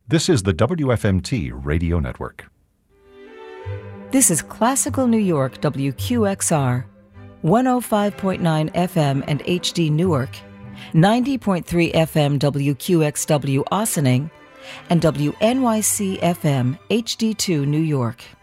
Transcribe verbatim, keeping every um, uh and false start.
This is the W F M T Radio Network. This is Classical New York W Q X R, one oh five point nine F M and H D Newark, ninety point three F M W Q X W Ossining, and W N Y C F M H D two New York.